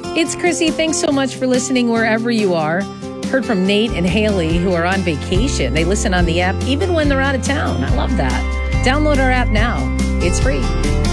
It's Chrissy. Thanks so much for listening wherever you are. Heard from Nate and Haley, who are on vacation. They listen on the app even when they're out of town. I love that. Download our app now. It's free.